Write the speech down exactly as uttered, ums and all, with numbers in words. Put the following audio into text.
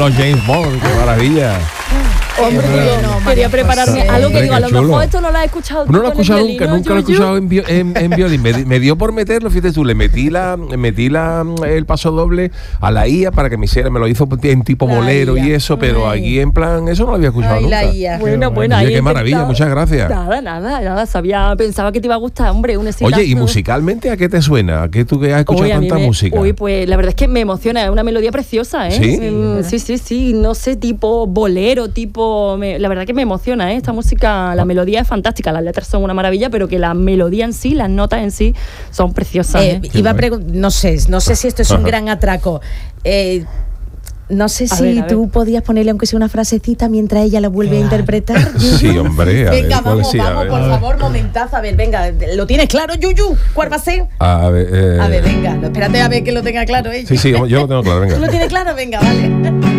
James Bond, qué maravilla. Hombre, Hombre, no, quería prepararme algo que digo, a lo mejor esto no lo has escuchado tú. No lo he con escuchado el nunca, violín, nunca lo he Yuyu. escuchado en, vi- en, en violín. Me, di- me dio por meterlo, fíjate tú, le metí la metí la el paso doble a la I A para que me hiciera, me lo hizo en tipo La bolero I A. y eso, pero Ay. aquí en plan, eso no lo había escuchado Ay, nunca. la I A. Bueno, bueno, Oye, ahí qué maravilla, intentaba- muchas gracias. Nada, nada, nada, sabía, pensaba que te iba a gustar, hombre, un exitazo. Oye, ¿y musicalmente a qué te suena? ¿A qué tú que has escuchado Uy, a mí tanta me- música? Uy, pues la verdad es que me emociona, es una melodía preciosa, ¿eh? ¿Sí? Mm, sí, sí, sí, no sé, tipo bolero, tipo... me- la verdad que me emociona, ¿eh? Esta música, la melodía es fantástica, las letras son una maravilla, pero que la melodía en sí, las notas en sí, son preciosas, Eh, ¿eh? iba a guay. pregun- no sé, no sé si esto es un Ajá. gran atraco. Eh, no sé A si ver, a tú ver. podías ponerle aunque sea una frasecita mientras ella la vuelve a interpretar. Sí, hombre, a ver, Venga, ¿cuál vamos, sí? A vamos, ver. por favor, momentazo. A ver, venga, ¿lo tienes claro, Yuyu? ¿Cuál va a ser? A ver, eh, A ver, venga, no, espérate a ver que lo tenga claro ella. Sí, sí, yo lo tengo claro, venga. ¿Tú lo tienes claro? Venga, vale.